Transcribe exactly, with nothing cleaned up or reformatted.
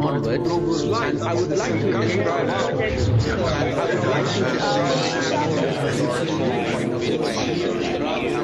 onwards, and I would like to describe and I would like to describe from a point of view.